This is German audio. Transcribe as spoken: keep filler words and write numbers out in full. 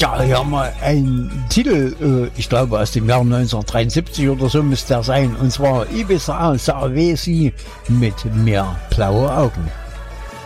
Ja, hier haben wir einen Titel, äh, ich glaube aus dem Jahr neunzehnhundertdreiundsiebzig oder so müsste der sein. Und zwar Ibiza Savesi mit mehr blaue Augen.